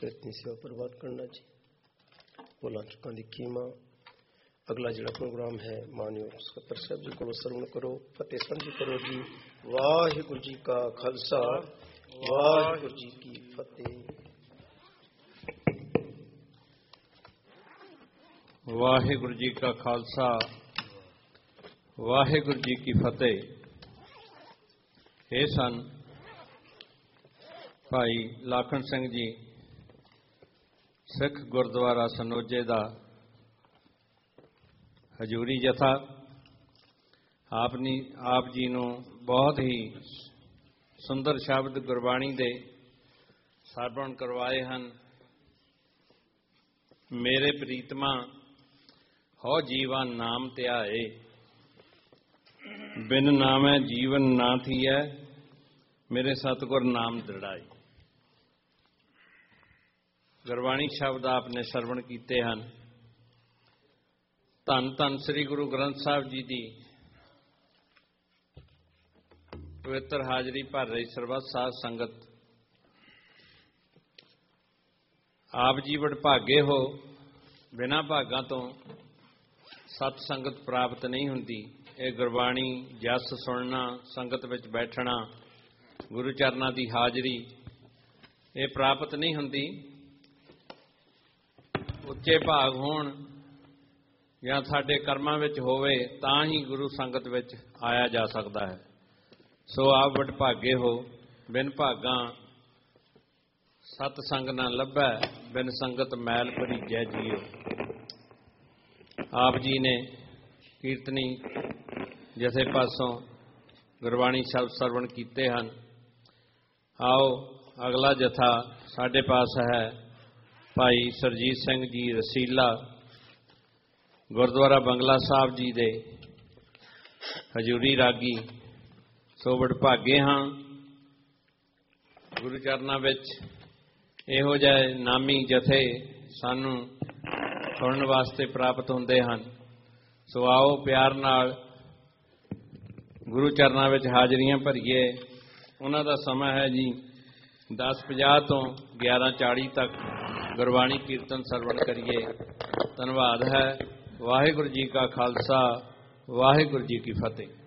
इतनी सेवा प्रभात करना जी। बोला चुका दी कीमा। अगला जिहड़ा प्रोग्राम है मानयोग सकत्तर साहब जी को सरवण करो, फतेह साझी करो जी। वाहिगुरू जी का खालसा, वाहिगुरू जी की फतेह। वाहिगुरू जी का खालसा, वाहिगुरू जी की फतेह। ਇਹ ਸਨ ਭਾਈ ਲਾਖਣ ਸਿੰਘ ਜੀ, ਸਿੱਖ ਗੁਰਦੁਆਰਾ ਸਨੋਜੇ ਦਾ ਹਜੂਰੀ ਜਥਾ। ਆਪ ਜੀ ਨੂੰ ਬਹੁਤ ਹੀ ਸੁੰਦਰ ਸ਼ਬਦ ਗੁਰਬਾਣੀ ਦੇ ਸਰਵਣ ਕਰਵਾਏ ਹਨ। ਮੇਰੇ ਪ੍ਰੀਤਮਾ ਹੋ ਜੀਵਨ ਨਾਮ ਧਿਆਏ, ਬਿਨ ਨਾਮੈ ਜੀਵਨ ਨਾ ਥੀਐ, ਮੇਰੇ ਸਤਿਗੁਰ ਨਾਮ ਦ੍ਰਿੜਾਈ। ਗੁਰਬਾਣੀ ਸ਼ਬਦ ਆਪ ਨੇ ਸਰਵਣ ਕੀਤੇ ਹਨ। ਧੰਨ ਧੰਨ ਸ੍ਰੀ ਗੁਰੂ ਗ੍ਰੰਥ ਸਾਹਿਬ ਜੀ ਦੀ ਪਵਿੱਤਰ ਹਾਜ਼ਰੀ ਭਰ ਰਹੀ ਸਰਬੱਤ ਸਾਧ ਸੰਗਤ, ਆਪ ਜੀ ਵਡਭਾਗੇ ਹੋ। ਬਿਨਾਂ ਭਾਗਾਂ ਤੋਂ ਸਤ ਸੰਗਤ ਪ੍ਰਾਪਤ ਨਹੀਂ ਹੁੰਦੀ। ਇਹ ਗੁਰਬਾਣੀ ਜਸ ਸੁਣਨਾ, ਸੰਗਤ ਵਿੱਚ ਬੈਠਣਾ, ਗੁਰੂ ਚਰਨਾਂ ਦੀ ਹਾਜ਼ਰੀ, ਇਹ ਪ੍ਰਾਪਤ ਨਹੀਂ ਹੁੰਦੀ। ਉੱਚੇ ਭਾਗ ਹੋਣ ਜਾਂ ਸਾਡੇ ਕਰਮਾਂ ਵਿੱਚ ਹੋਵੇ ਤਾਂ ਹੀ ਗੁਰੂ ਸੰਗਤ ਵਿੱਚ ਆਇਆ ਜਾ ਸਕਦਾ ਹੈ। ਸੋ ਆਪ ਵਡਭਾਗੇ ਹੋ। ਬਿਨ ਭਾਗਾਂ ਸਤ ਸੰਗ ਨਾ ਲੱਭੈ, ਬਿਨ ਸੰਗਤ ਮੈਲ ਭਰੀਜੈ ਜੀਓ। ਆਪ ਜੀ ਨੇ ਕੀਰਤਨੀ ਜਥੇ ਪਾਸੋਂ ਗੁਰਬਾਣੀ ਸ਼ਬਦ ਸਰਵਣ ਕੀਤੇ ਹਨ। ਆਓ ਅਗਲਾ ਜਥਾ ਸਾਡੇ ਪਾਸ ਹੈ ਭਾਈ ਸਰਜੀਤ ਸਿੰਘ ਜੀ ਰਸੀਲਾ, ਗੁਰਦੁਆਰਾ ਬੰਗਲਾ ਸਾਹਿਬ ਜੀ ਦੇ ਹਜੂਰੀ ਰਾਗੀ। ਸੋ ਵਡਭਾਗੇ ਹਾਂ, ਗੁਰੂ ਚਰਨਾਂ ਵਿੱਚ ਇਹੋ ਜਿਹੇ ਨਾਮੀ ਜਥੇ ਸਾਨੂੰ ਸੁਣਨ ਵਾਸਤੇ ਪ੍ਰਾਪਤ ਹੁੰਦੇ ਹਨ। ਸੋ ਆਓ ਪਿਆਰ ਨਾਲ ਗੁਰੂ ਚਰਨਾਂ ਵਿੱਚ ਹਾਜ਼ਰੀਆਂ ਭਰੀਏ। ਉਹਨਾਂ ਦਾ ਸਮਾਂ ਹੈ ਜੀ 10:50 ਤੋਂ 11:40 ਤੱਕ ਗੁਰਬਾਣੀ ਕੀਰਤਨ ਸਰਵਣ ਕਰੀਏ। ਧੰਨਵਾਦ ਹੈ। ਵਾਹਿਗੁਰੂ ਜੀ ਕਾ ਖਾਲਸਾ, ਵਾਹਿਗੁਰੂ ਜੀ ਕੀ ਫਤਿਹ।